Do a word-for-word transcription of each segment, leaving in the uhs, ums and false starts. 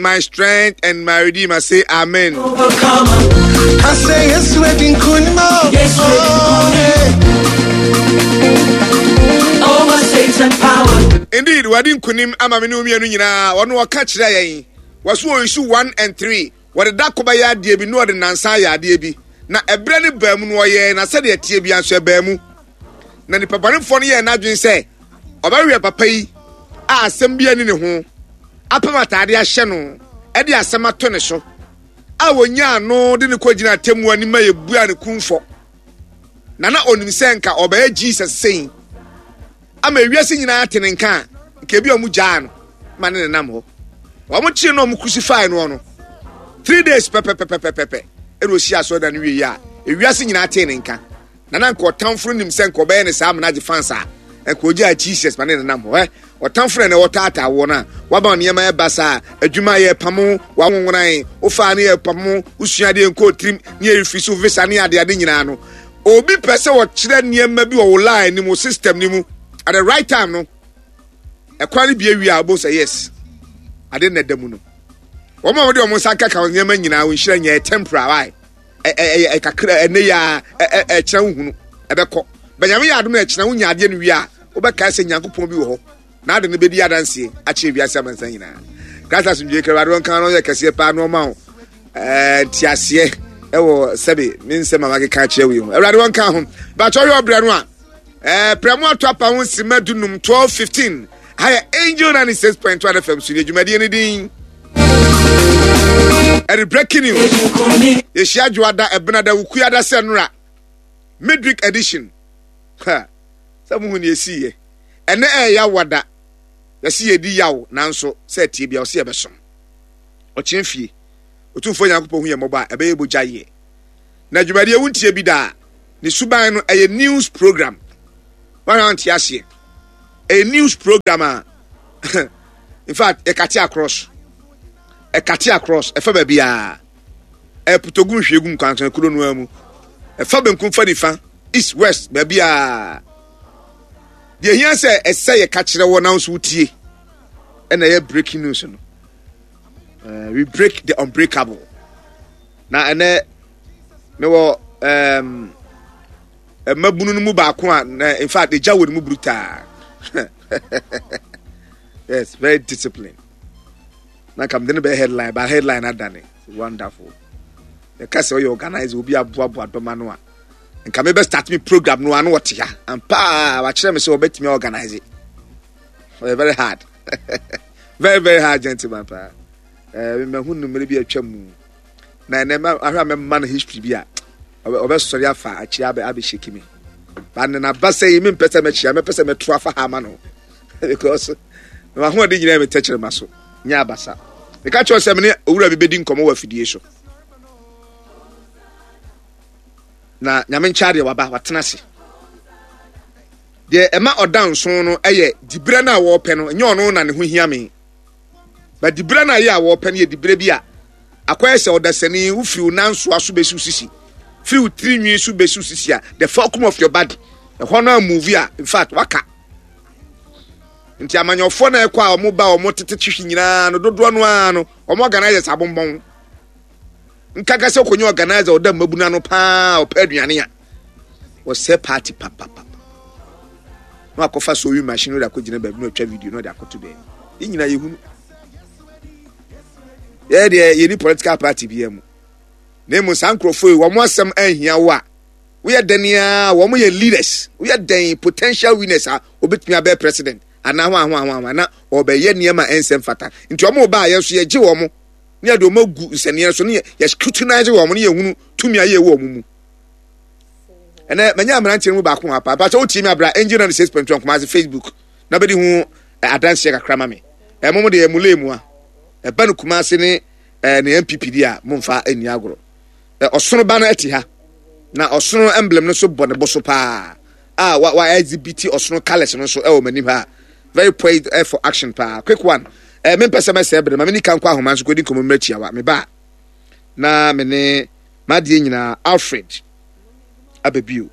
my strength and my redeemer. Say amen. I say yes, wedding kunimo. Yes, over Satan power. Indeed, wedding kunim amaminu mienu nyina wonu waka kire yen. Waso issue one and three. What da koba ya de bi no de nansa ya de bi. Na ebre ne baamu no ye na se de tie bi anso baamu. Na ni papanefo no ye na dwen se obawe papa yi a asem bia ni ne ho. Apamatade a hye no e de asem ato ne so. A wonya no de ne kogina temu ani ma ye bua ne kumfo. Na na onim se nka oba Jesus sein. Ama wiase nyina atene nka nke bi omu jaa no ma ne nam ho. Omu chi no omu crucify no no. three days pepe pepe pepe pepe. E ro hia so da no wi ya. E wiase nyina atene nka. Na na nka otamfro nim se nka oba ye ne sa amna je fansa. Enka oja Jesus ma ne nam ho. Eh otamfro na wotata wo na. Waba niema e basa adwuma ye pamo wa wonwonan ofa ne ye pamo usuade enko trim ne ye fisu visa ne ade ade nyina no. Obi pese wo kire niema bi wo line ni mo system ni mu at the right time no. E kwani bi awi abo say yes. Ade na damu no. Wo ma wo de o mo sanka ka niema nyina wo nhira nya temporary. E e e kakra ene ya e kira hunu e beko. Banyame ya adom na kira wo nya ade no wi a wo be ka se nyankopon bi wo ho. Na ade no be di adanse a che wi asa mansan nyina. Gasa sunje kra wadon kan no ye kase pa no ma wo. Eh tiase e wo sebe min se mama ke ka kire wi ho. Ewrade won kan ho. Ba cho yo bre no a eh premo atapa ho sima dunum twelve fifteen. Higher Angel ninety-six point two F M studio jumadi ni din. Eri breaking news. Yeshia Juada Ebenada Ukuyada Senra. Midweek edition. Ha. Samu hu ni esi ye. Ene e ya wada. Yesi ye di yawo nanso se tie bia o se ebesom. O chemfie. Otumfo Nyankopon hu ye moba ebe ye boja ye. Na jumadi e wuntie bi da. Ni suban no eye news program. Wana anti ase. A news program. In fact, a kati across. A kati across. A fabe bia. A putogun shegum kansan kudo no amu. A fabe nkumfa nifa. East west babia. The here say a say a catcher one ounce wutie. And a breaking news. Uh, we break the unbreakable. Now and uh, me um a mabunu mu ba ko in fact the jawo mu bruta. Yes, very disciplined. Now come the be headline, but headline not done it. Wonderful. The case we organize will be a boa boa domanoa. And come be start me program no ano what ya. And pa wa chere me say obet me organize it. Very hard. Very very hard gentleman pa. Eh me hu no mere bi atwa mu. Na na ma ahwa me man history bi a. Obe sorry afa a chia be abi shake me. But na ba say me pese me chia me pese me tro afa ha ma no. Because ma ho de nyina me techere maso. Nya abasa. Me ka cho se me ne owura bi bedi nkomo wa fidie so. Na nyame nchaade waba watena se. De ema odan so no eye dibre na wo pe no nya ono na ne ho hia me. But dibre na ye a wo pe ne dibre bi a akoye se odasani wo firi nanso aso besu sisi. Feel three minutes to be susia. The fulcrum of your body. The honor movie. In fact, waka. Nti amanyofo na ekwa omo ba omo tete twihwi nyina no dodo no ano omo organize sabombon. Nkaka se konyo organize oda mabuna no pa opaduane ya. Wo se party papa papa. No akofa so wi machine no akogina ba no atwa video no de akoto be. Yi nyina yehunu. Ye de ye ni political party bi am. Name sankrofo wo mo asem ahia wo a we are dania wo mo ye leaders we are den potential winners a obetumi abe president ana ho ho ho na obeye niema ensem fata nti wo mo ba yeso ye gi wo mo ne ade o magu nsene so ne ye scrutinize wo mo ne ye hunu tumi aye wo mo mu ene manya amranche mu ba ko apa ba so timi abra Angel ninety-six point one kuma Facebook na bedi hu adanse kakra ma me e mo mo de emulemu a e ba no kuma se ne ne M P P dia momfa ani agoro osono ba na ati ha na osono emblem no so bone boso pa ah wa wa exhibit osono colors no so e o mani ha very poised for action pa quick one eh me pese me sebre ma me ni kan kwa ahoma so godi komo mrachi awa me ba na me ne madie nyina Alfred abebiu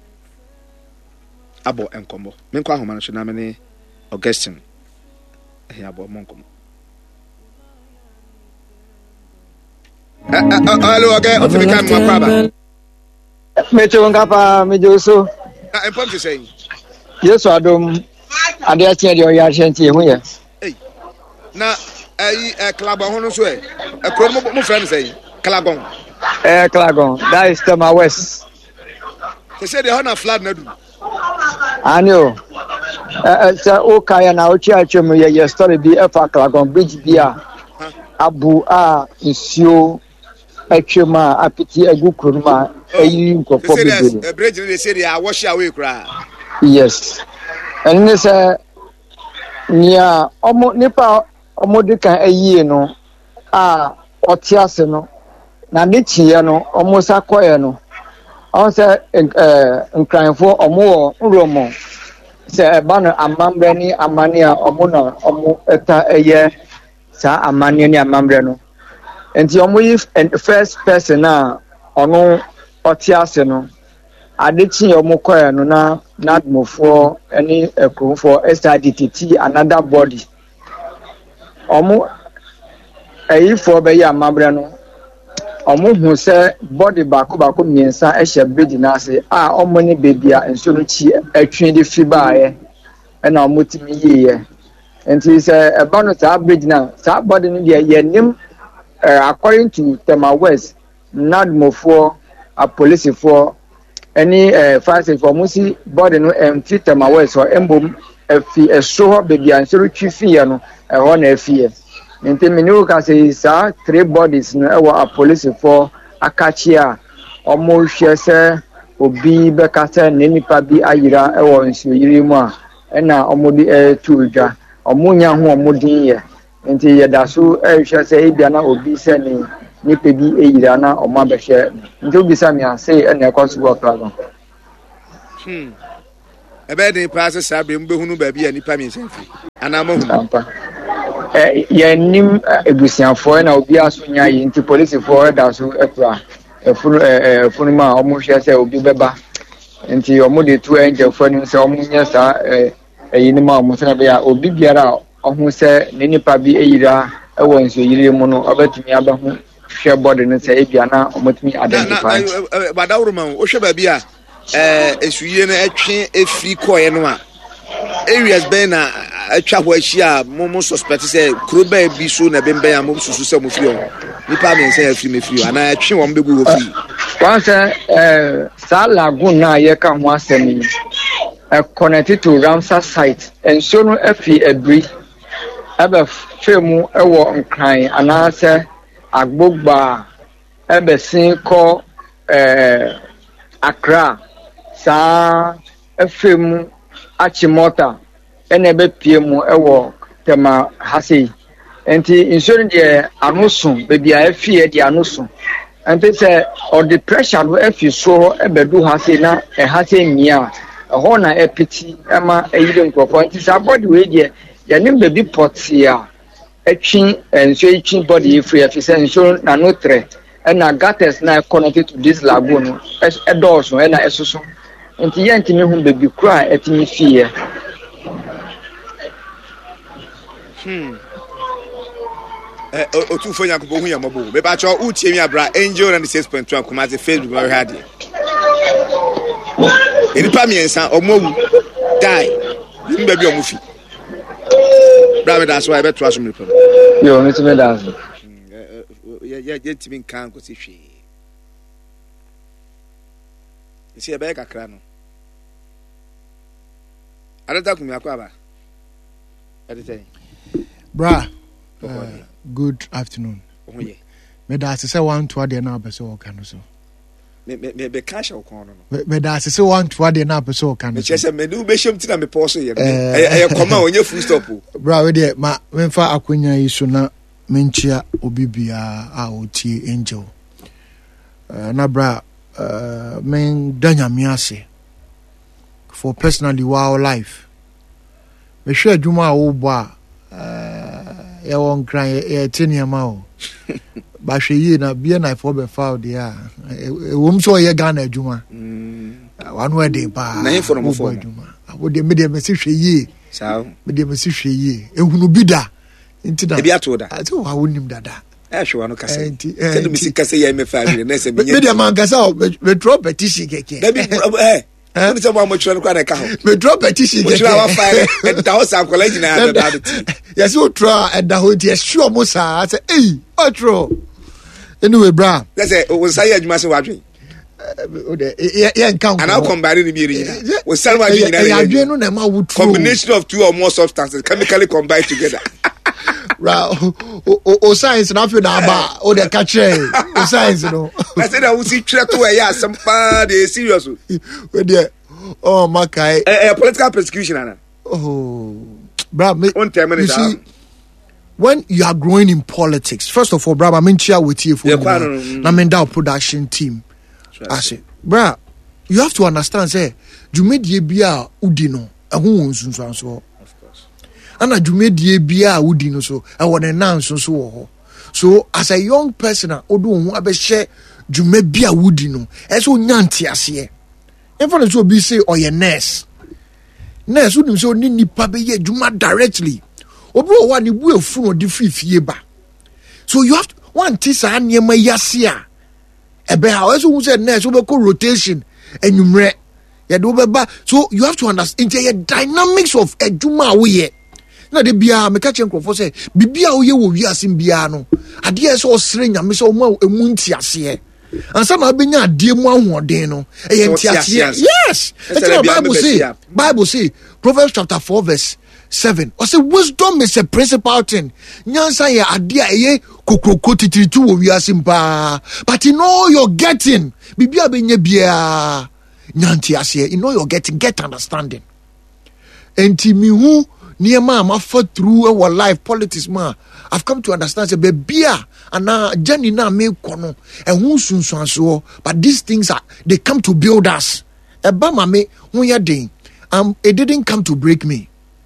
abo enkombo me kwa ahoma so na me ne Augustine eh abo monkomo Hello, okay, o fi kan mo kwaba. Me chonga pa me joso. Na empom to say. Yesu adom ade a tie de o ya hyentie hu ye. Eh. Na eh eh Klagon ho no so eh. E kro mo mo friend say Klagon. Eh Klagon, that is Tema West. They say they na flood na do. Anyo. Eh eh o kaya na o chi achemu ye ye story bi e fa Klagon bridge bi a. Abu a nsuo atwema apiti agu kuruma ayi nkofo bebe. The bridge they say they are wash away cry. Yes. And this uh nia omo nipa omo de kan ayi no a otiase no na ne tie no omo sakoye no on say eh nkranfo omo wo nromo se eba no amambre ni amane a omo na omo eta eye sa amane ni amambre no enti omo yi first person na ono otiase no adechi omo koye no na nadmofo any ekromfo estadititi another body omo eyi for be ya amambre no omo hu se body baako baako miensa ehye bedi na ase a omo ne bebia enso no chi atwen de fibaaye na omo timi yiye enti se eba no ta bridge na sa body no de ye nim according to Tema West nadmofo a police for any uh fast for musi body no em fit Tema West or embom efi eso bebia enso ro twi fie no e ho na afie enti me no ka say sa three bodies no e wa police for akachi a omo hwe se obi be ka se ne nipa bi ayira e wo nsuo yiri mu a e na omo di e tuja omo nya ho omo din ye enti ye da so e hwe se e bia na obi se ni nipa bi ayira na omo abehwe enti obi sa me say e na ekoso wo kra hmm ebe dey pass sabe mbe hunu ba bi nipa mi senfi ana ma hunu eh ye nim ebusianfo na obi aso nya yi nti police for da so ekura efunu eh efunu ma omo hwe se obi beba nti omo de tu enje fo ni se omo nya sa eh yi ni ma omo se na be ya obi biara ohu se ne nipa bi eyira ewo nso yiri mu no obatumi abahu hwe body no se ebia na omotumi identify badawru ma o hwe ba bi a eh esuye na etwe efri koye no a areas ben na atwa ho ahia mo mo suspect say kroba bi so na bembe ya mo susu se mo firi o nipa men say afiri me firi ana atwe wo mbegu wo firi once eh sa lagoon na ye ka ho asemi e connected to Ramsar site enso no afi abri aba femu ewo nkran ana se agbogba ebe sin ko eh Accra sa afemu achimota enebe piemu ewo Tema hasi enti insure de anusun bebi a afie de anusun enti se or the pressure no afi so ebedu hasi na e hasi mia ho na epiti ema eyire nkofo enti sa body we de ya nim bebi potia etwin enso etwin body free afise enso na no tre na gutters na connected to this lagoon e doors no na esoso nti yenti me hu bebi kura etimi fie hmm eh o tu fo nyakobo hu yamabo be ba cho u tie mi abra angel ninety-six point two kuma ze Facebook ma hade eni pa mi ensan omowu die nim bebi omufi bra me da so e be to aso mi problem yo me timi da so ya ya timi kan ko si hwe isi e be kakra no adata kumi akwa ba adita bra uh, good afternoon me da se one to ade na be so kan so me me be cash o kon no me da se one to ade na be so kan me chese me du be shem tina me pause ye e e koma onye full stop bra we de ma me fa akonya yi so na me nchia obibia a otie angel uh, na bra uh, men danya me ase for personally wow life me hwe adwuma a wo bo a uh, ya won kran e tiniama o ba hwe yi na bia na for be foul dia e wom so ye Ghana adwuma mm wan we dey ba na info no fo adwuma wo de me de me se hwe yi sao me de me se hwe yi ehunu bida nti da e bia to da ati wa wonim dada eh hwe wano kase se do misi kase ye me fa bi na se me me dia man kasa me drop petition keke da bi eh eh ni se mo mo chiro kwa na ka ho me drop petition keke mo chiro wa fa e da ho sa kola nyina da da yes you try and da ho dia sure mo sa say eh otro anyway bra let's say we say adwuma se wadwen yeah count and how combine ni bi nyina we say wadwen nyina ya adwen no na ma wo combination of two or more substances chemically combined together. Right, o science na feel na ba o de catch o science no. I said I will see try to ya some pa dey serious. We there. Oh makai. Eh political persecution ana. Oh. Bra me. You see, when you are growing in politics, first of all, bra, I'm in chair with you for na me down production team. I say, bra, you have to understand say, you made ye bia udino, a won sunsan so. And a jumedie bia wudi no so e won na nso so wo ho so as a young person odo hu abehye jume bia wudi no e so nyante ase e for so be say oye nurse nurse wudi so ni nipa be ye juma directly obi o wa ni bu efu no de fifie ba so you have to one tisa anema yase a e be ha so hu say nurse we go rotation enumre ye do be ba so you have to understand the dynamics of ejuma we na de bia me ka chenkrofo say bibia wo ye wo wi asem bia no ade e so osre nyame so mo emu ntiase ansa na benya ade mu ahoden no e ye ntiase yes the bible say bible say Proverbs chapter four verse seven o say wisdom is a principal thing nyansa ye ade a ye kokroko titiritu wo wi asem pa but in all you're getting bibia benya bia nyantiase in all you're getting get understanding enti mi hu Niema ma fought through our life politics ma. I've come to understand say bebia ana journey na me kono e hu sunsun so but these things are they come to build us. E ba ma me hu ya den. Um it didn't come to break me.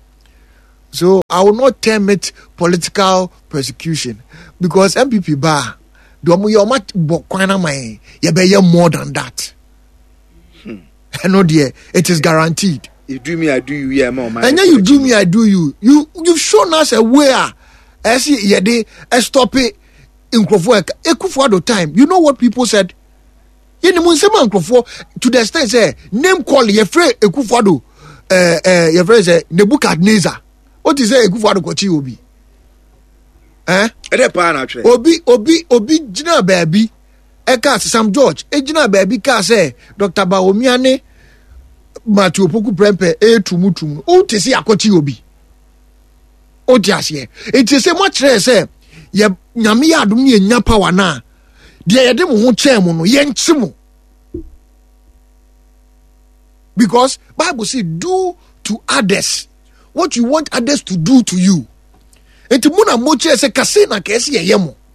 So I will not term it political persecution because M P P ba do mo yo ma bokwana mai ye be ye more than that. Hmm. No dear, it is guaranteed. You do me, I do you, yeah, mom. And then you do me, I do you. You you've shown us a way. I see yeah, they stop it in Crawford. Ekufuado time. You know what people said? You know, when Crawford to the extent say name call your friend Ekufuado, uh, uh, your friend say Nebuchadnezzar. What is it? Ekufuado kochi obi. Eh? Obi obi obi jina baby. Eka Sam George. E jina baby ka say Doctor Baomiane. Matthew Poku Prempe e tumu tumu o te se akoti obi o ti ase e te se mo kire se ye nyame ya adom ne nya power na de ye de mo ho chen mo no ye nchi mo because Bible say do to others what you want others to do to you enti mo na mo kire se kase na kase ye ye mo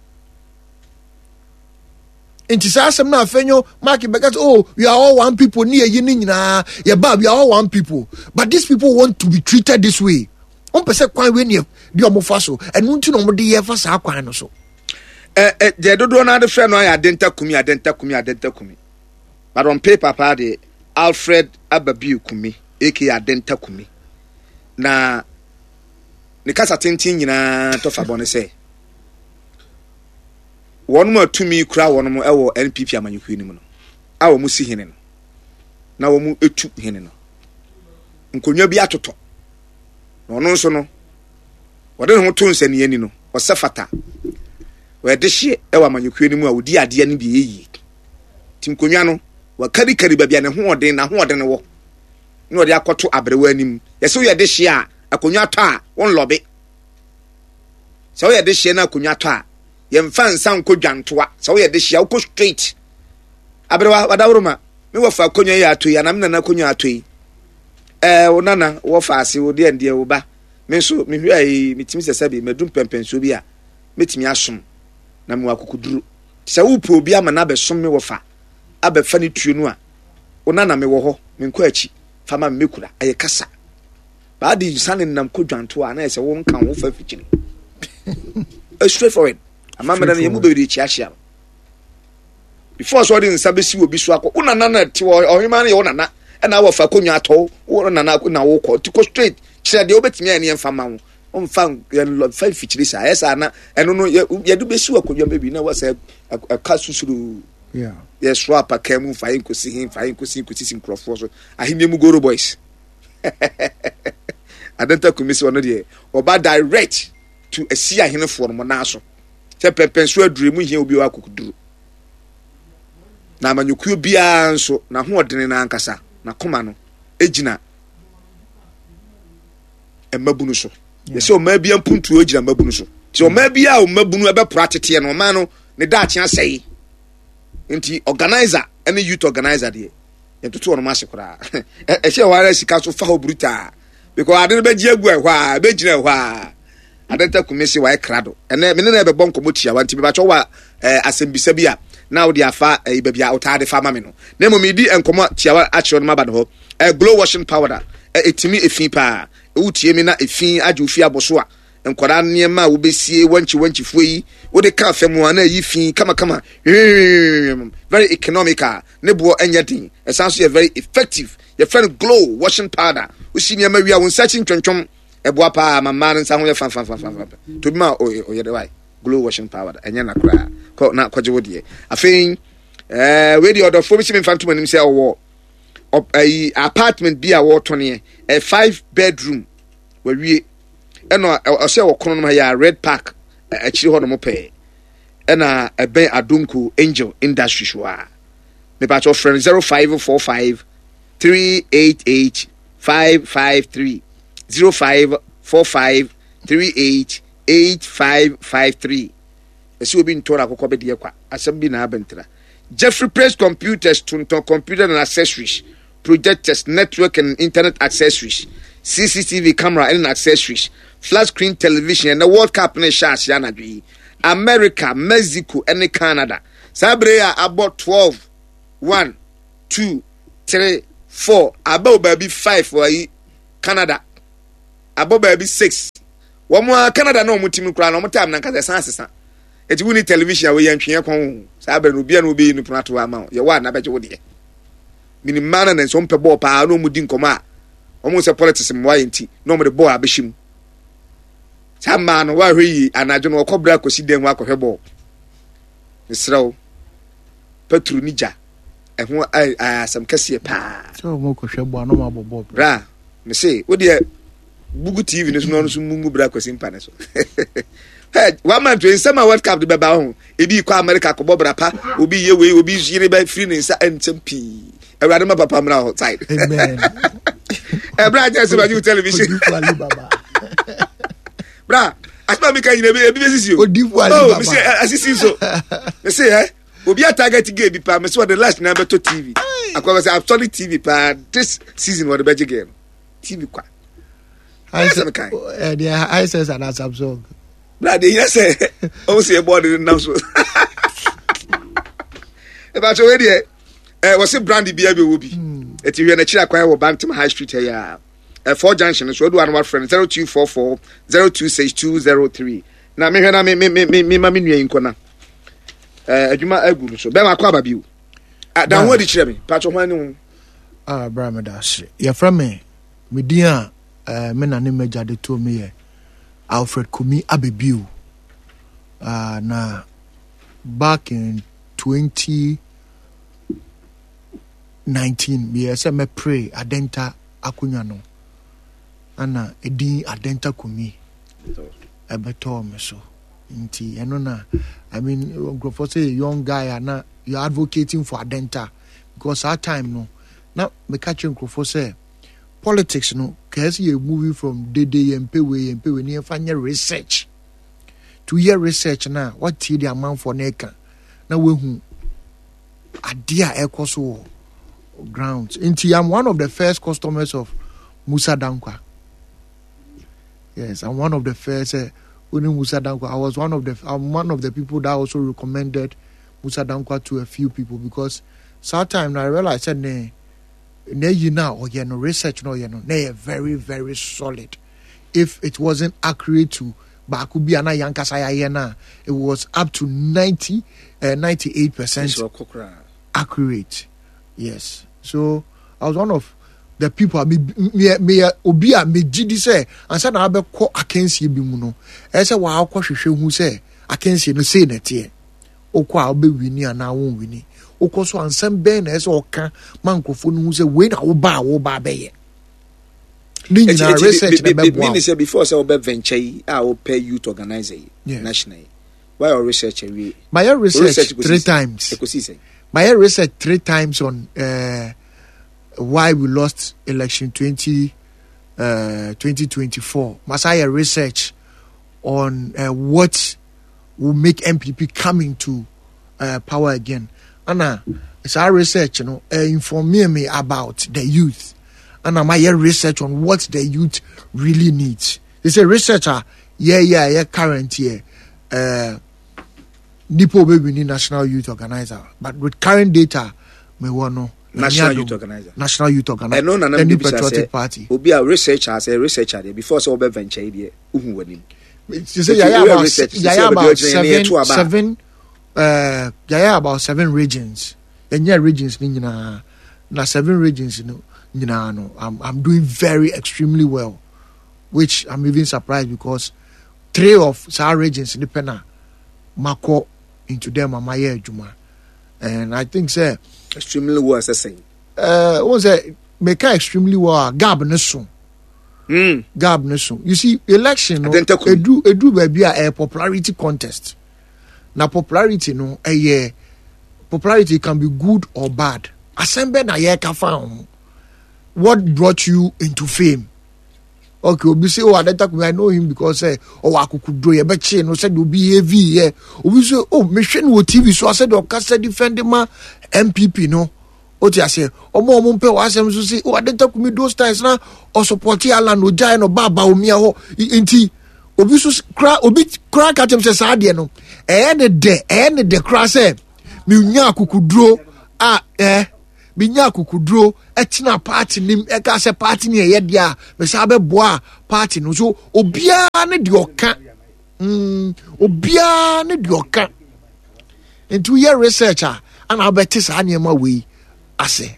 enti sasem na afenyo mark because oh we are all one people near you nyina ye ba we are all one people but these people want to be treated this way on pese kwan we ne de omofa so enu nti no mo de ye fa sa kwan no so eh eh je dodo na de frɛ no ya denta kumi adenta kumi adenta kumi but on paper pa de Alfred Ababiu Kumi aka adenta kumi na ne kasa tintin nyina to fa bone say one more to me kura one more ewo N P P amanyuku ni mu no a wo mu si hene no na wo mu etu hene no nkonwa bi atoto na ono nso no wode ho to nsani ani no osefata we de hye ewo amanyuku ni mu a wodi ade ne bi eyi tim konwa no wa kari kari ba bia ne ho oden na ho oden ne wo ne wode akoto abrewa anim yese wo ye de hye a akonwa to a won lobe se wo ye de hye na akonwa to a yemfa nsan ko dwantoa so ye de hia ko straight abrewa wadawroma me wo fa konyo ya atoyi anam na konyo atoyi eh onana wo fa ase wo de ande wo ba me so me hwi ai mitimi sesabi medum pempenso bi a metimi asom na me wakukuduru se wo po bi ama na be som me wo fa abefa ne tuo no a onana me wo ho me nko achi fa ma me kura aye kasa ba di sane nam ko dwantoa na se wo nkan wo fa fichiri straight forward amama na yemu be chi ahia before so dey nsa be si obi so akọ una nana ti ohima na ye una na na wo fa konwa ato wo nana na wo ko ti ko straight kire de obetimi ani emfa ma wo on found five features. I yes, Anna, and no, you do be sure could you maybe know what's a casu. Yeah, yes, swap a came fine could see him, fine could see, could see him cross. I hear him go to boys. I don't talk to Miss one day or bad direct to a sea in a form of naso. Tell Pensua dream we will be what could do. Now, when you could be so now who are doing Ankasa, na Comano, Ejina, and Mabunuso. So maybe I'm put to Ejina and Mabunuso. So maybe I'll Mabunu about practicing and Romano, the Dutch say. Inti organizer, any youth organizer, dear. And to two on massacre. I say, why I see Castle Faho Bruta. Because I didn't be Jaguar, why, Bejina, why. I don't talk to Missy White Crado. And then I have a bonk mutia, want to be bachowa, as in Bisabia. Now they are far a baby out of the farmamino. Nemo midi and come out Tiawa action mabado, a glow washing powder, a to me a fee pa, Utiemina a fee adufia bosua, and Koran near ma will be see when you went to free, what they can't femuana ye fee, come come, very economical, nebo and yetting, it sounds very effective. Your friend glow washing powder, we see near Maria when searching chum, a boapa, my man and somewhere fan fan fan fan. To ma or your way. Glow washing powder and yana cry. Call not Quajodi. I think uh radio order for which phantom himself war up a apartment be a war twenty a five bedroom where we and I say or my red pack a chill on pay and a ben adunku angel industry shua. Me patch of friend zero five four five three eight eight five five three zero five four five three eight eight five five three. As you been told, I could be a assembly na bentra. Jeffrey Press Computers, Tunto computer and accessories, projectors, network and internet accessories, C C T V camera and accessories, flat screen television, and the World Cup in Yana America, Mexico, and Canada. Sabrea about twelve, one, two, three, four, about baby five for Canada, about baby six. One more Canada no mutim crown no time na kasa san it wuni television we yantwe kon sabe no bia no be ni prato ama ye wa na beje wo de mini mana na so mpe ball pa no mudi nkoma omo se politics mo ayenti no mo de ball abeshim sama no wa hwi anajo no kobra kosi den wa kohwe ball nisraw petru nija ehun asam kase pa so mo kohwe ball no ma ball bra me say wo de Bugu T V no no so mungu bra kwesi mpa ne so. Hey, one man to summer World Cup de baba ho. E bi kwa America ko bobra pa, obi ye we obi jire ba free ne nsa entempi. Ewrade ma papa mra ho side. Amen. E bra just ba you television. Bra, asma mi kan yine be be sisi o. Odifu ali baba. Oh, me say asisi so. Me say eh, obi a target game bi pa, me say the last number to T V. Akwa say actually T V pa this season what the budget game. T V kwa. I said, uh, yeah, I says an Samsung. Bloody, yes, oh, see a body now. So, about already, uh, was it Brandy Baby will be? If you're in a chair, acquire Bantam High Street here, uh, four junction, so do one friend zero two four four zero two six two zero three. Now, me, me, me, me, me, me, me, in corner. Uh, you might agree so. Bema Quaba Bill. At down what did you me? Patch of my ah, Brahmadash, you're from me, me dear. Uh, men and major they told me Alfred Kumi Abebiu uh, na back in twenty nineteen me say me pray adenta akunya no ana edin adenta Kumi ebeto me so nti eno na I mean go say young guy ana you advocating for adenta because our time no na me catch him say politics no cause you moving from day day and pay way and pay when you find your research to year research now what the amount for neka now we who idea echo grounds into I'm one of the first customers of Musa Dankwa. Yes, I'm one of the first uh, Musa Dankwa. I was one of the I'm one of the people that also recommended Musa Dankwa to a few people because sometimes I realized that nah, you know, or you know, research, no, you know, they are very, very solid. If it wasn't accurate to Bakubi and Yankasayana, it was up to ninety, uh, ninety-eight percent accurate. Yes. So I was one of the people me me me obi a me gidi say ansa na abekọ akansie bi mu no e say wa akọ hwehwe hu say akansie no say na tie okọ a obe wini ana won wini okọ so ansam ben na e say oka mankofo no hu say we na wo ba wo ba be ye ni na research na be mean say before say obe venture a wo pay youth organizer national why your research we my research three times my research three times on uh why we lost election twenty twenty-four. Masaya research on uh, what will make M P P come into uh, power again. Anna, it's our research, you know, uh, inform me about the youth. Anna, my research on what the youth really needs. It's a researcher, yeah, yeah, yeah, current year. Uh, Nipo baby need National Youth Organizer, but with current data, me want no. National Youth Organizer. National Youth Organizer. No, no, no. Any patriotic party. Obi a researcher as a researcher there before so be venture there. Uhu wani. You say yeah about yeah about seven seven uh yeah about seven regions. Enya regions ni nyina na seven regions no nyina no. I'm I'm doing very extremely well, which I'm even surprised because three of our regions in the pena mako into them amaye adwuma. And I think say extremely well as I say. Uh, was it make extremely well? Gab neso. Hmm. Gab neso. You see, election no. Edu edu baby a popularity contest. Na popularity no. A year popularity can be good or bad. Asembe na ye ka found. What brought you into fame? Okay, obi say oh Adentakumi I know him because eh oh akukudro ye be che no said obi heavy ye. Obi say oh me hwe no T V so I said okasa defend ma M P P no. Oti ase omo omo mpe wa asem so say oh Adentakumi those times na o support Alan Ojai no baba omia ho nti obi so kra obi kra katem say sa de no eh ne de eh ne de kra say me nya akukudro ah eh binya kukudro etina party nim e ka se party ne ye dia me sa be boa party no so obia ne de oka mm obia ne de oka into your researcher and I bet is anima we ase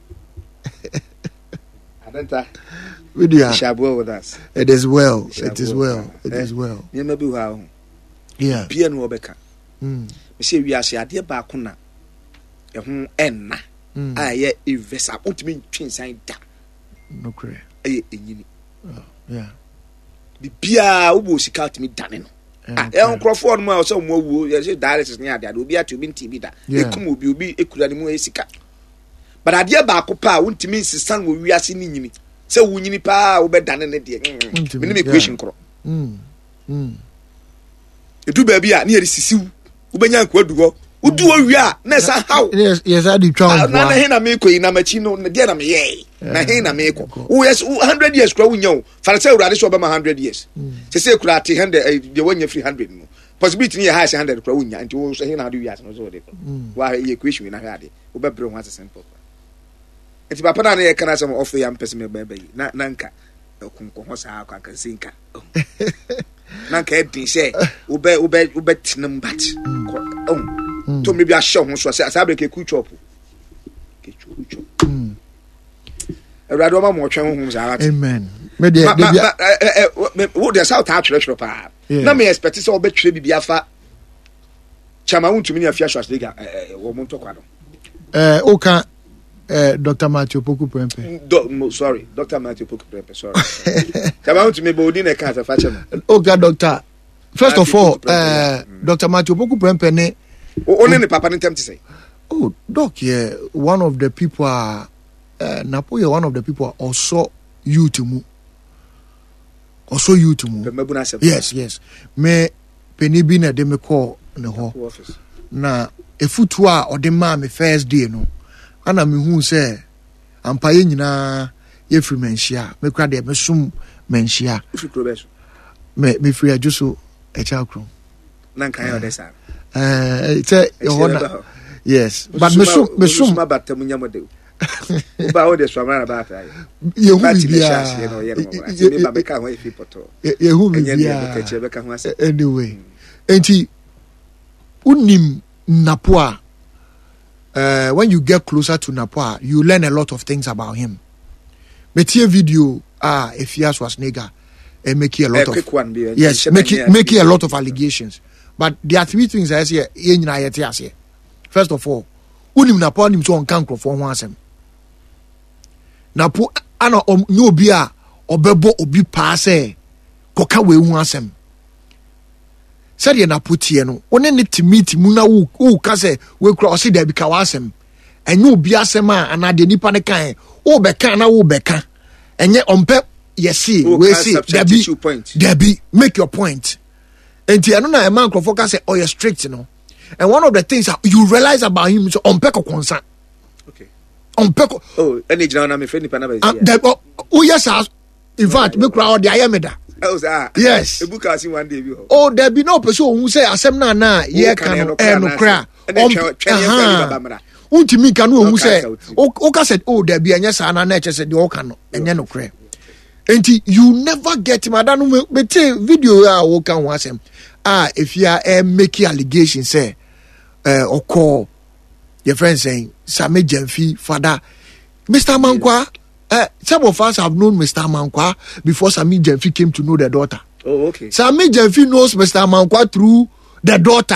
adenta with you shabo with us it is well it is well it is well you know be how yeah bia no obeka mm me say wi ase ade ba ko na e ho enna ah yeah invest ultimate twinsan da no cray eh enyini yeah bibia wo bo sika ultimate dane no ah e nkrofo no ma so mo wuo ye say dialysis ne ade ade obi atu bi nti bi da e kum obi obi ekura ne mu esika but ade ba ko pa ultimate nsisan wo wiase ni nyini se wo nyini pa wo be dane ne de me ne equation kro mm mm edu ba bia ne ye sisiw wo benya nkwadu ho udu owia na sa how yes yes I do try na na he na me koyi na machi no na dia na me ye na he na me ko wo yes one hundred years kura wunya wo farase urade so be ma one hundred years se se kura te one hundred de wonya free one hundred no possibility ni high one hundred kura wunya nti wo so he na do wiase no so de wa ye equation na hade wo be bre ho as simple enti papa na ye kana some of yam person me ba ba na na nka kunko ho sa akwa kan sinka na nka e din say wo be wo be wo be tinam bat oh to maybe a show ho so say asabe ke ku chop ke chu chop mm erado ma mo twen ho za amen me de de wo de south atwere pa na me expect say obetwere bibia fa chama untumi ni afia shwas liga wo mo ntokwa no eh oka eh Doctor Matthew Poku Prempe do sorry Doctor Matthew Poku Prempe sorry chama untumi bo di na ka fa chama oka doctor first of all uh Doctor Matthew Poku Prempe ne only the papa didn't to say. Oh, doc, yeah, one of the people are uh, Napoya. One of the people are also you to move. Also you to move. Yes, yes. Me penny be na de me call in the hall office. Na a footwa or the man me first day no. Ana me who say I'm paying na ye free menshia. Me cry de me sum menshia. Me me free ajuso a child crew. Nan kan yo desa. Uh, it's a honor. Yes, but me sum me sum ma batam nyamode. Ba o de so amara ba ta. Ye hu bia. Ye ba be ka ho efi poto. Ye hu bia. Anyway, enti unim Napoa. Uh, when you get closer to Napoa, you learn a lot of things about him. metie video ah Efia Schwarzenegger and make a lot a of quick one, be, yes making making a lot of allegations, but there are three things I say yen na yete ase. First of all, unim na pa nim so on kan krofo ho asem na po ana no obi a obebo obi pa se koka we hu asem said ye na potie no one ne timiti mu na wo wo ka se we kura o se da bi ka wa asem enye obi asem a ana de nipa ne kan wo be kan na wo be kan enye ompe yesi we see debi debi make your point enti eno na e man krofo ka se oh you strict no, and one of the things that you realize about him is on peko concern. Okay. On peko. Oh, any general na me friend nipa na ba. Oh yes, in fact me kura the ayameda. Oh ah. Yes. E book as one day bi. Oh there be no person who say asem na na ye kan no e no kra. On untimi kan no who say o ka said oh there be anya sa na na che say the o kan no enye no kra. Enti you never get madam me te video a wo kan ho asem. Ah if you are making allegations say uh, or call your friend saying Sami Jemfi father Mister Mankwa. Uh, some of us have known Mister Mankwa before Sami Jemfi came to know the daughter. Oh, okay. Sami Jemfi knows Mister Mankwa through the daughter.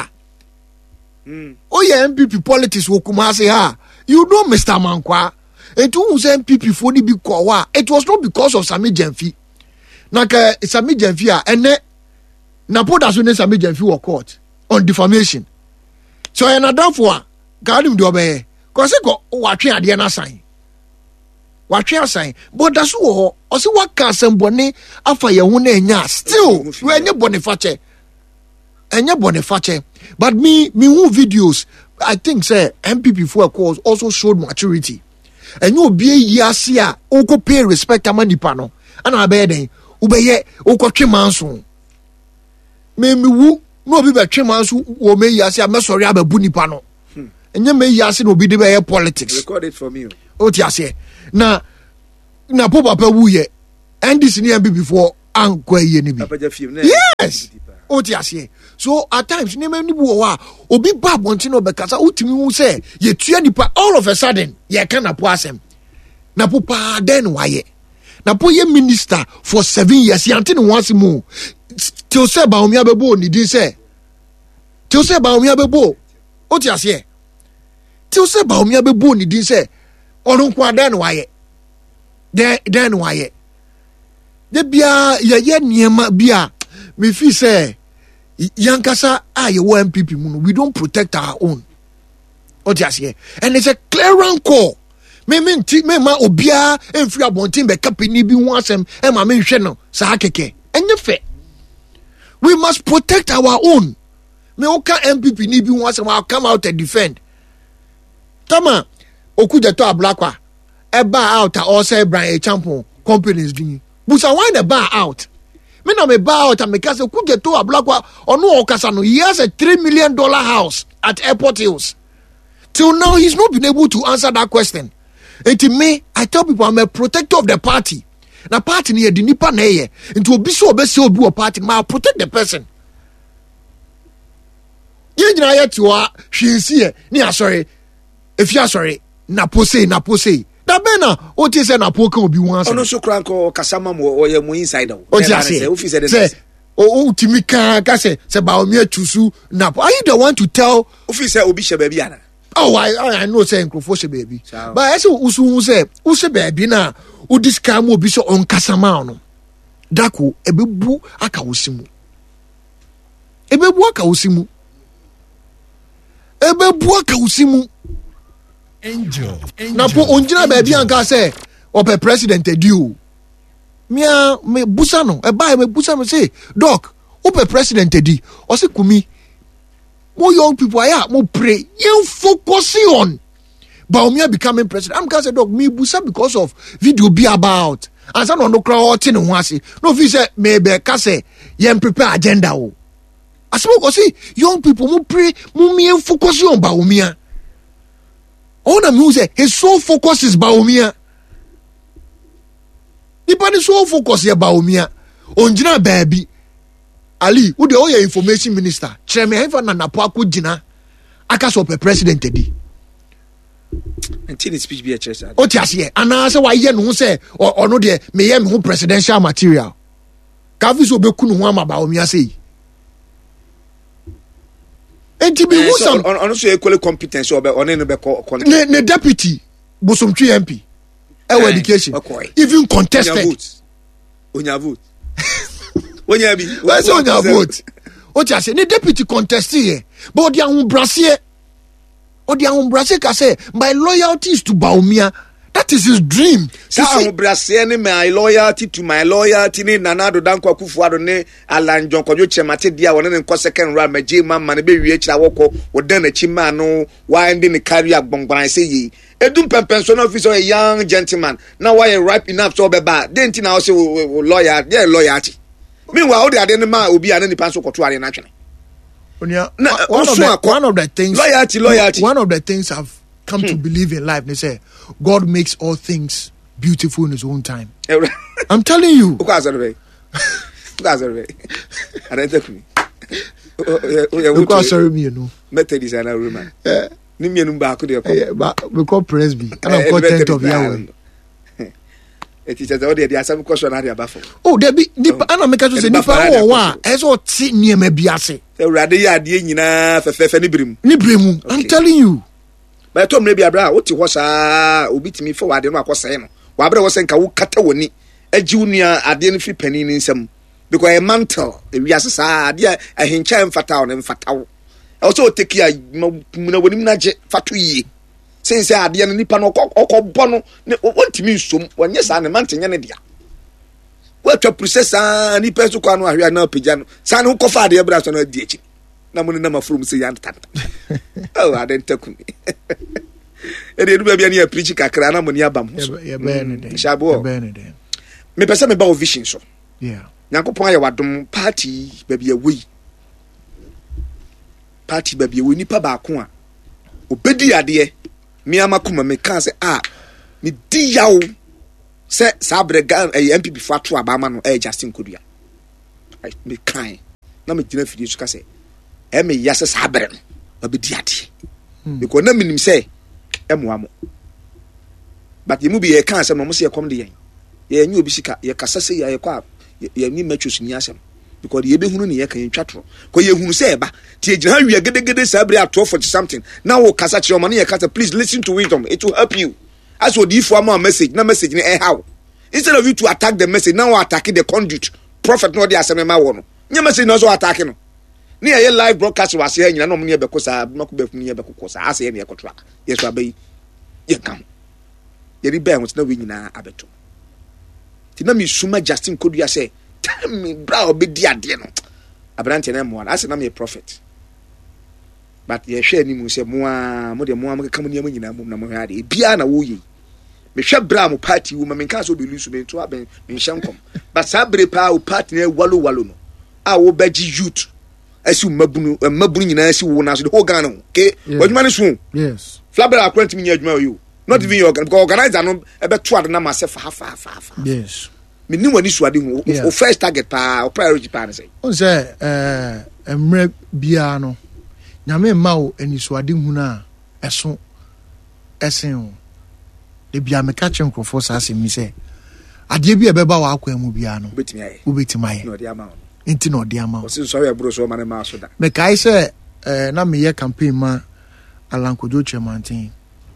Mm. Oh yeah, M P P politics will come and say, ah, you know Mister Mankwa. And who say M P P for the big kwa? It was not because of Sami Jemfi. Naka Sami Jemfi and then Napoda so Sami Jemfi were court on defamation. So another for God him do obey. Cause ko watwe ade na sign. Watwe asign. But that's wo o se waka asembone afa ye hu na enya still we enye boniface. Enye boniface. But me me who videos I think say M P P for cause also showed maturity. And you be yasi a oko pay respect amanipa no. Ana abe den ubeye oko twemanso. Me me wu no be be twemanso wo me yasi a me sorry ababu nipa no. Enye me yasi no be dey politics. Record it for me. O ti ase. Na na po papa wu ye. And this ni M P before ankwa ye ni bi. Yes. O ti ase. So at times ni me ni bu wa obi ba bonti no be kasa utimi hu say ye tua nipa all of a sudden ye kan na po asem. Na po pa den wa ye. Na po ye minister for seven years yante no once mu. Till say ba omi abebo ni din say. Till say ba omi abebo. O ti ase. Till say ba omi abebo ni din say. Orun kwa den wa ye. Den den wa ye. De bia ye ye niema bia me fi say Yankasa ah you M P P we don't protect our own. Oh just here. And it's a clear rank call. Me me me ma obia enfri abontin be kapini bi ho asem e ma me hwe no sa keke. Enye fe. We must protect our own. Me oka M P P ni bi ho asem I'll come out and defend. Tama okuja to ablakwa. E ba out or say Brian Champion companies doing. Busa why the bar out? Me na me buy out and me kase kuje to a black one or no okasa no. He has a three million dollar house at Airport Hills. Till now he's not been able to answer that question. And to me, I tell people I'm a protector of the party. Na party ni di nipa na ye. Into obi so obi se obi o party, ma protect the person. Ye jina ye tiwa hwensi e ni asori. If you are sorry, na pose na pose. Da bena o ti se na poka obi wan so. Ono so kran ko kasama mo o ye mo inside o. O ti ase. Say o timi kan ka se se ba o mi atusu na. Are you the one to tell ofi say obi she baby ana? Oh, I I know say nkrofo she baby. But I say usu hu say usu baby na o diska mo obi so on kasama no. Dako ebebu aka osimu. Ebebu aka osimu. Ebebu aka osimu. Angel. Na po onjina baby anka say ope president edu. Mia me busa no e ba me busa me say doc ope president edi o se kumi more young people aya mo pray you focus on Baumia becoming president. I'm say doc me busa because of video be about and some no crowd tin ho ase no fi say me be ka say yen prepare agenda o asmo ko see young people mo pray mo me focus on Baumia. Ona me say his sole focus is Baumia. Nipa ni sole focus ya Baumia. Onjina baby. Ali, who the oya information minister? Cheme hefa na napo akujina. Aka so pe president edi. until the speech be a church. O ti ase ana say why ye no say ono de me ye me ho presidential material. Ka fi so be ku no ho amaba o mi ase. Enti bi who some on so equally competence or be on no be ne ne deputy Bosomtwi M P e education even contested onya vote onya bi why so onya vote o ti ase ne deputy contest here but the ahunbrase or the ahunbrase ka say my loyalty is to Bawumia. That is his dream. Sa ahunbrase ne my loyalty to my loyalty ne Nana Addo Dankwa Akufo-Addo ne Alan John Kojo Chemate dia won ne nko second round ma J man man be wie kira woko wodan na chi man no why ndi ne carry agbongban say yi edum pempension officer a young gentleman now why ripe enough so be ba den ti na say lawyer dey loyalty meanwhile all the ade ne ma obi an nipa so koto are na twene onia one of the one of the things loyalty loyalty one of the things I've come hmm. to believe in life, they say God makes all things beautiful in his own time. I'm telling you. I don't take me. Because sorry me, you know. Methodist and a woman. Nimi enu ba ko de ko. But we call Presby. And I'm content of Yahweh. It is the audio the asam question na dey abafo. Oh, there be nipa ana make so say nipa wo wa e so ti niema bi ase. Ewurade ya ade nyina fefefe ni birim. Ni birim. I'm telling you. But Tom maybe abra what you was ah obi timi forward no akose no wa abra wo se nka wo kata woni agi unua ade no fi pani ni nsam because a mantle e wi asesa ade a hincha mfata wo mfata wo also take ya na woni na je fato yi since ade no nipa no okobbo no wontimi nsom wonye sa ne mantle nya ne dia what to process ah nipa so kwa no ahwe na pagya no sa ne ko fa ade abra so no adi echi na mo na mafrum se yan tata oh I didn't take me e dey do bia na preach kakra na mo ni abam so ye be ne dey shabo be ne dey me pese me ba vision so yeah Nyankopon aye wadom party ba bia wei party ba bia wei nipa ba ko a obedi ade me amakuma me kan se ah me di yawo se sabrega e M P B fatu abama no e Justin Kodua me kan na me gina fidi so ka se e me yase sabre no obedi ade because na minim say emuamo but you be e kan se no mo se e kom de yen ye nyu obi sika ye kasa se ye kwa ye ni matches ni asem because ye be hunu ne ye kan twatro ko ye hunu se eba ti e gina wi gedegede sabre at twelve forty something now wo kasa che o man ye kasa please listen to wisdom it will help you as what if one message na message ni eh how instead of you to attack the message now attack the conduit prophet no dey asem ma wo no nya message no so attack no ni ye live broadcast was here nyina no mo ne be ko sa mako be funu ye be ko sa ase ye ne ekotra yeso abai ye kam ye ri be ho na we nyina abeto ti na mi suma Justin Kodua say tell me bra obedi ade no abrante na mo ase na me prophet but ye hwe ni mu se mo a mo de mo a mo ka mo nyama nyina mo na mo hwa de bia na wo yi me hwe bra mo party wo ma me kan so be lusu be to aben me hyenkom but sabre pa wo party na walo walo no a wo beji youth asi mabunu mabunu nyina asi wo na so the whole Ghana okay wadwuma ne so yes flabber akwant mi nya adwuma you not even your because organizer no e be to ade na ma se fa fa fa fa yes me ni wani so ade hu o first target pa o priority pa na say on say eh emre bia no nyame ma o ani so ade hu na eso esen o de bia me ka chen krofo sa se mi say ade bia be ba wa akwa mu bia no betimi aye ubetimi aye no de ama inti no de ama o sin so ya bro so ma ne ma so da me kai say eh na me ye campaign ma Alan Kojo Chemate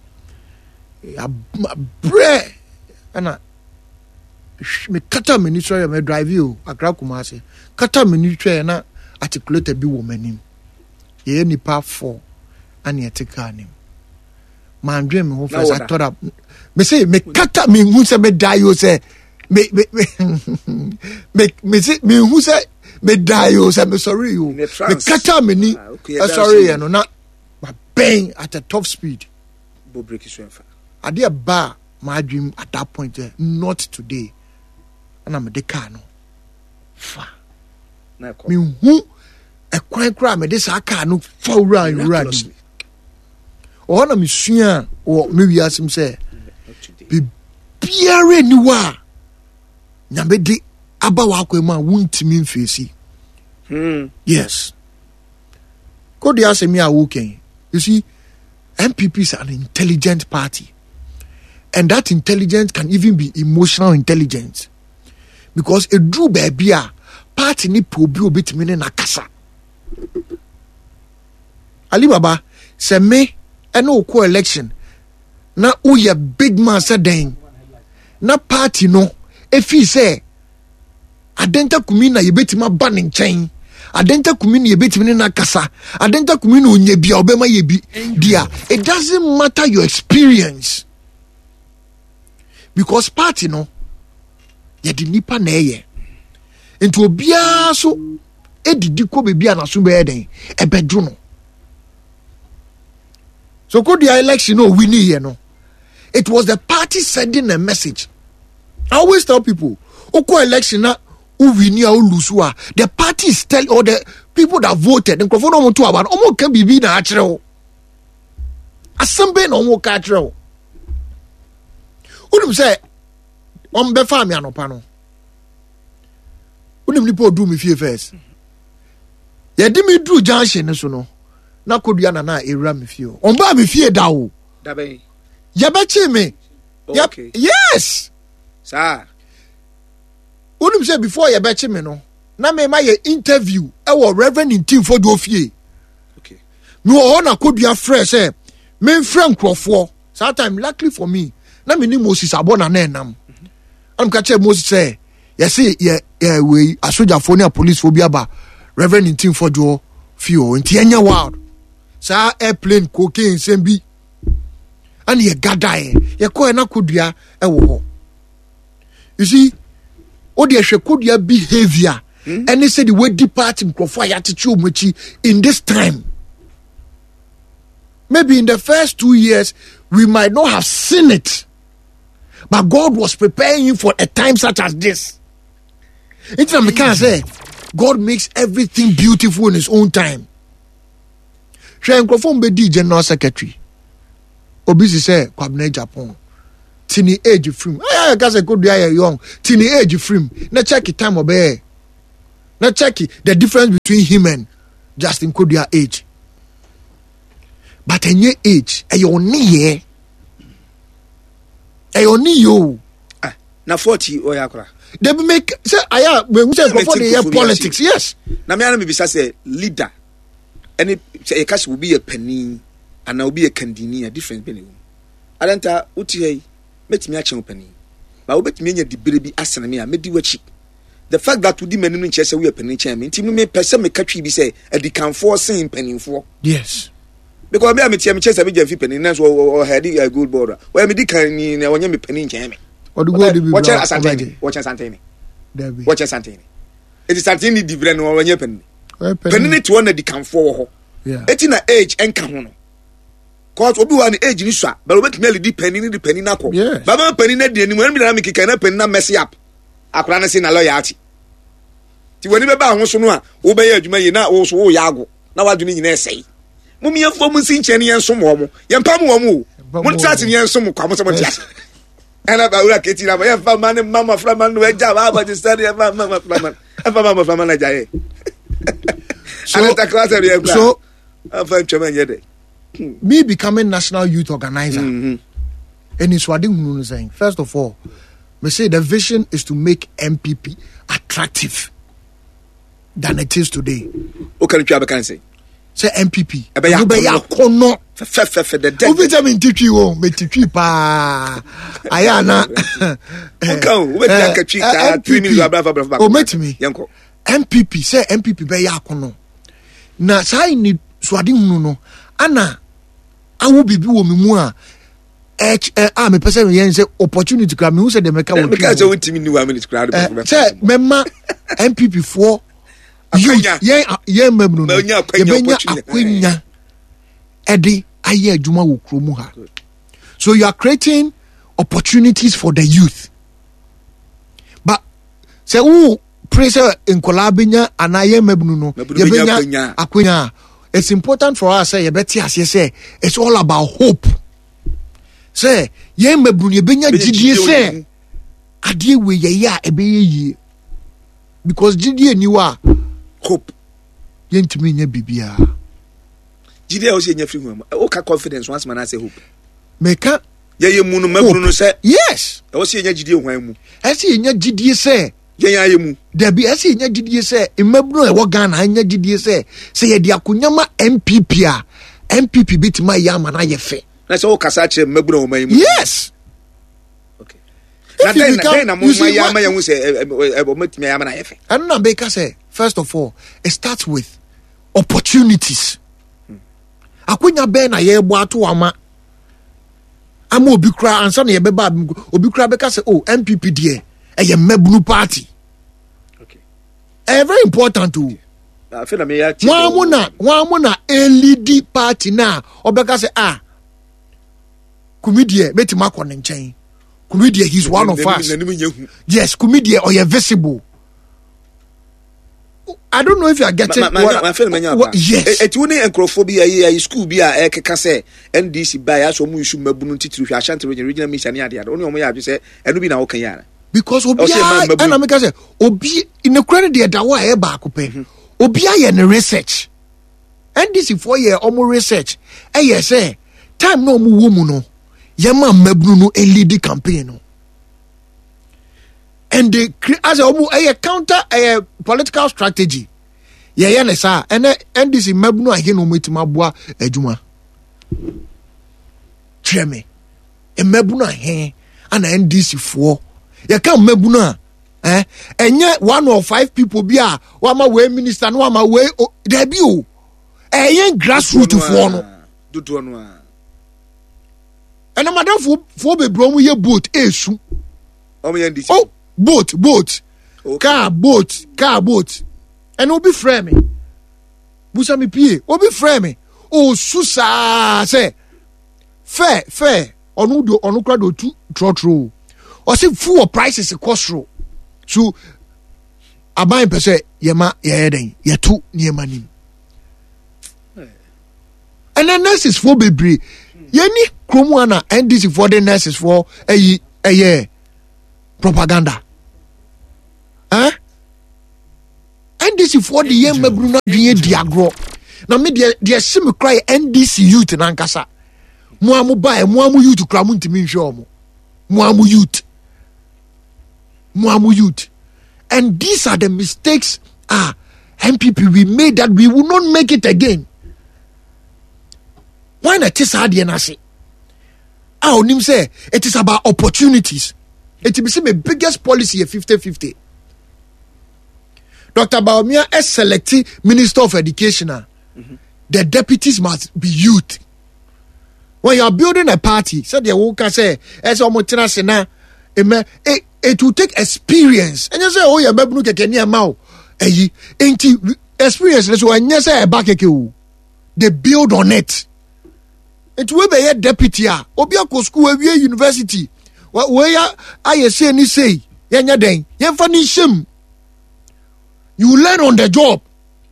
a bre ana me kata mini so me drive you Accra Kumasi kata mini so na articulate bi wo manim ye nipa four ani etika nim man dream me ho first I thought up me say me kata me hu say me die you say me me me me say me hu say me die you say me sorry you me kata mini sorry you know na bang at a top speed bo break is one ade ba my dream at that point uh, not today and I'm the car no fa na ko me hu e kwan kra me this car no fa ura ura ni o na me sua o me wi asim say be biare ni wa nya me de aba wa kwema wuntimi mfesi hmm yes ko dia se me a woken you see M P P is an intelligent party. And that intelligence can even be emotional intelligence. Because a drew baby party ni probi obit mine na kasa. Ali Baba, se me eno ko election na uye big man se den na party no efi se adenta kumina yebetima ba ne nchen adenta kumina yebetima na kasa adenta kumina onye bia obema yebi dia. It doesn't matter your experience, because party no ye di nipa na eye into obia so edidi ko bebi anaso be den ebedru no. So could the election no win here no, it was the party sending a message. I always tell people, Oko election na uwini a ulusua. The party is telling, or the people that voted, the microphone no to about omo can be na achro. Asembe no mo ka achro. Unim say on be fa me anopa no. Unim ni po do me fie first. Ye di me do junction so no. Na kodua na na ewura me fie. On ba me fie da o. Da be. Ye be chi me. Okay. Yes. Sir. Unim say before ye be chi me no. Na me ma ye interview e wo Reverend in team for do fie. Okay. Me wo na kodua fresh say me friend crofo. That time luckily for me. Na me ni Moses abona na enam. Am ka che Moses say, ye say ye ye we asoja fo na police fo bi aba. Reverend in team for do fie o. Nti enya wild. Sa airplane cocaine sembi. And ye gadae. Ye ko na kodua e wo ho. You see, o de hwe kodua behavior. Mm-hmm. And they say the way depart in Crawford attitude muchi in this time. Maybe in the first two years we might not have seen it, but God was preparing you for a time such as this. It's what I can say. God makes everything beautiful in His own time. Shey Crawford be di general secretary. Obisi say Kwabena Japan. Tini age frame. Ah, guys say good dey young. Tini age frame. Na check the time obey. Now check the difference between him and Justin Kodia age. But in your age, a your knee, a your knee, you. Ah, now forty or yakra. They make say I am when we say before the year politics, yes. Now me maybe say leader. Any say a cash will be a penny and now be a candini, a different penny. I don't know what you met me a penny. But I bet me the baby asking me, I made you a cheap. The fact that we did many chess we are penny chairman, team me person me catch be say a decam for saying penny for. Yes. Because me am chess chess a bit penny nice or had a good border. Where me deccan in when you penny chairman. Or the word watch us Santini. Watch us Santini. Watch us Santini. It is Santini different or when you penny. Penny to one that decam for. Yeah. It's in a age and come. Cause we be an age in Isha, but we merely depending the penny nako. Yes. Baba penny net the anyone be make can penny mess up. Akrana say na loyalty. Ti woni be ba ho so no a wo be ya adwuma yi na wo so wo ya ago. Na wa dwene nyina sei. Mum ye fo mu sin chene yen so mo mo. Ye mpa mo mo. Mun trat yen so mo kwa mo so mo tia. Ana ba ura keti na ye fa man mama fra man no eja ba ba study e fa mama fra man. E fa mama fra man na jaye. So ta class e ye so afa ntwema ye de. Me becoming national youth organizer. Mhm. And it's what I'm saying. First of all, we say the vision is to make M P P attractive than it is today. O kan twa be kan say. Say M P P. Ebe ya kono. Fe fe fe the dead. O vitamin titwi wo, me titwi pa. Aya na. O kan, o be ya ka twi ta three minutes abra fa bra. O metimi. Yanko. M P P say M P P be ya kono. Na sai ni swade hunu no. Ana awu bibi wo me mu a H ah me person yen say opportunity kra me who say the make wo because say wintimi ni one minute kra de say memma M P P for you yen yen mabnu no ye benya akwenya edi aye adwuma wo kromu ha. So you are creating opportunities for the youth, but say who praise in collabina and aye mabnu no ye benya akwenya. It's important for us say ye beti as say it's all about hope. Say ye mebru ye benya gidie say ade we ye ya ebe ye because gidie ni wa hope ye ntimi nya bibia. Jide o se nya free home. O ka confidence once man say hope. Meka Ye ye mu no mabunu no say. Yes. O se nya jide hwan mu. Ese nya gidie say. Ye nya ye mu. Da bi ese nya gidie say mabunu e wo Ghana nya gidie say say ye dia kunyama M P P a M P P bitima ya ma na ye fe. Na say o kasa kire mabunu o man mu. Yes. Okay. Na then then na mo man ya ma ye hu say o matimi ya ma na ye fe. And na be ka say first of all it starts with opportunities. Akwenya be na ye bo ato ama ama obi kra ansa na ye be ba obi kra be ka say oh M P P de e ye mabunu party. Okay. Eh very important too. I feel na me ya One muna one muna L D party na obeka say ah Kumidie metima ko ne nchen. Kumidie he's one of us. Yes, Kumidie or you visible. I don't know if you are getting ma, ma, what I feel many what, yes. Et woni encrophobia here school bi a e keka say N D C buy aso mu issue mabunu titiri hwa Ashanti regional mission ade ade. Oni omo ya bi say enu bi na wo kan ya. Because obi and I make say obi in the credit there da wa e ba ko pe. Obi aye ne research. N D C for year omo research. E ye say time no omo wo mu no. Ye ma mabunu no e lead campaign no. And they as a a counter a political strategy. Yeah, yeah, nessa. And N D C mabunu ahe no metima boa adwuma. Treme. E mabunu ahe ana N D C for. You can mabunu eh enye one or five people bi a wa ma we minister no wa ma we there bi o. Eh yen grassroots for no. Dudu no a. And madam for for be bro mu ye boat esu. O me N D C. Oh, boat, boat. Okay. Car, boat, car, boat. And obi frame me. Busa mi pie. Obi frame me. Oh, susa say. Fair, fair. Onu do onu kra do tu trotro. O say full prices cost ro. So aban pe say yema ye den. Ye tu niema nim. And then nurses for bebre. Ye ni kromu ana N D C for the nurses for eh eh propaganda. Huh? N D C for the year mabru na dwe diagro. Na me de de sim cry N D C youth na nkasa. Mo amu ba mo amu youth kra mu ntimi nhwe omo. Mo amu youth. Mo amu youth. And these are the mistakes ah M P P we made that we will not make it again. Why not this hard na say? Ah onim say it is about opportunities. It is the biggest policy fifty fifty. Doctor Baumia is selecting Minister of Education. Mm-hmm. The deputies must be youth. When you are building a party, so the worker say, as Omotina Sena, it it will take experience. And you say, oh, you're baby, you can hear mau. Eh, experience. That's why you say, back they build on it. It will be a deputy. Obia school, a university. What where I say ni say yenya den yemfa ni shim. You learn on the job.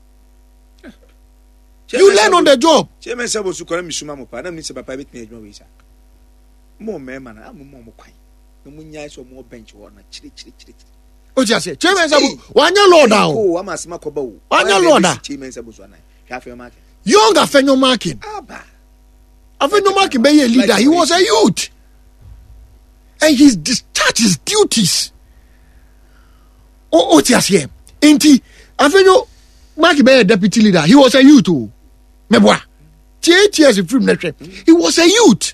You learn on the job. Chairman sabo su kora misuma mo pa na mi se papa bit me adwuma we sha. Mo me ma na mo mo kwan. No mo nya so mo bench wo na chiri chiri chiri. O ja say chairman sabo wanya lord down. Oh amasima ko ba wo. Wanya lord down. Chairman sabo so na. Hwa fe market. Young afenyo marking. Aba. Afenyo marking be a leader. He was a youth. And he's discharged his duties. Oh, oh, just here. Ain't he? I think you, Mark Bay, deputy leader, he was a youth too. Meboa. Eight years in film lecture. He was a youth.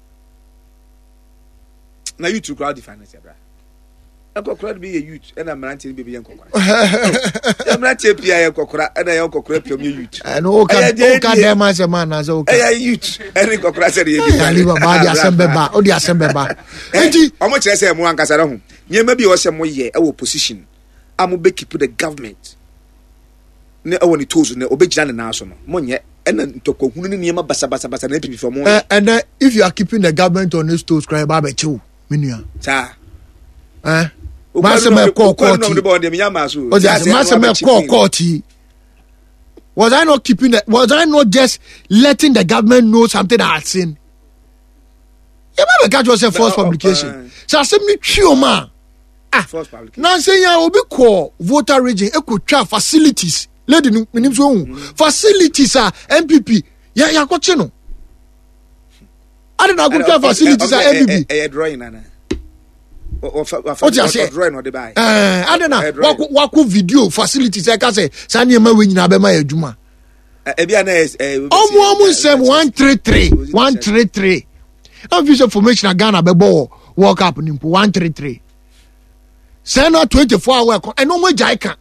Now you two crowd finance, bra. I got crowd be a youth, and I'm not baby young cockra. I'm not a P I cockra, and I uncle crap your youth. And okay, okay, damn as a man as okay. Hey, youth, and a cockra said, you leave about the assembly bar, or the assembly bar. How much I say, Moan Casaro? You maybe was some more year, our position. I'm a big keep the government. Ne I want to toes, ne obey Jan national. Monye, and then to Kohunima Bassa Bassa Bassa, and for more. And if you are keeping the government on this toes, cry barbecue, Minia. Sir. Eh? Master me call court. Was I not keeping that? Was I not just letting the government know something I had seen? You never catch yourself false publication. So I said me ma. Ah, false publication. Now say ya will be call voter region. E could try facilities. Lady, facilities are M P P. ya ya ko che no ade na go twa facilities a M B B eh drawing na o just drawing no de bai eh ade na wako wako video facilities e ka say sa ne ma we nyina be ma adwuma e bia na eh omo omo nsem one three three one three three na visual formation Ghana be bo World Cup nimpo one three three say na twenty-four hour e no mo jai ka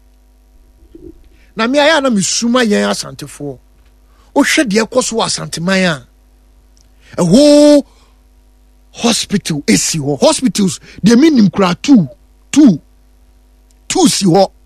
na me aya na mesuma yen asantefo o hwe de ekoso asanteman a a whole hospital esi ho hospitals they mean him kra two two two si ho